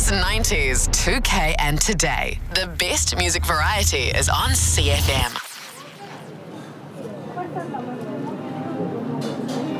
80s, 90s, 2K and today. The best music variety is on CFM.